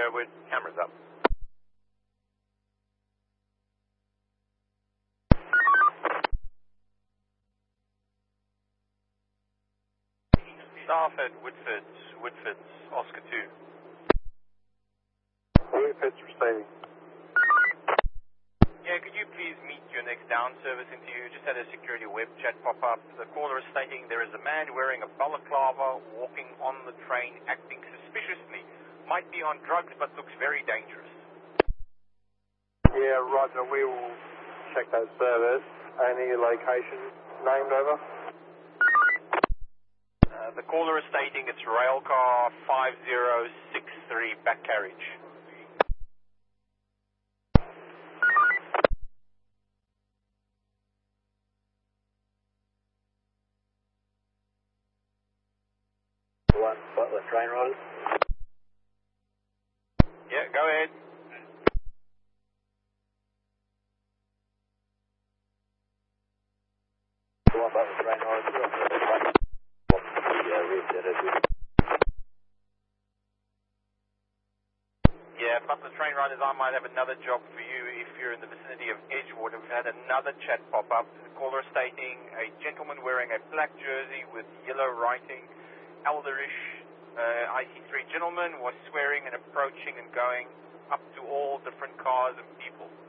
Sherwood, cameras up. Staff at Woodford's, Oscar 2. Woodford's receiving. Yeah, could you please meet your next down service interview? Just had a security web chat pop up. The caller is stating there is a man wearing a balaclava walking on the train acting suspiciously. Might be on drugs but looks very dangerous. Yeah, roger, we will check that service. Any location named over? The caller is stating it's railcar 5063 back carriage. One, Butler train riders. Yeah, go ahead. One, Butler train riders. Yeah, Butler train riders, I might have another job for you if you're in the vicinity of Edgewater. We've had another chat pop up. The caller stating a gentleman wearing a black jersey with yellow writing, elderish, IC3 gentleman was swearing and approaching and going up to all different cars and people.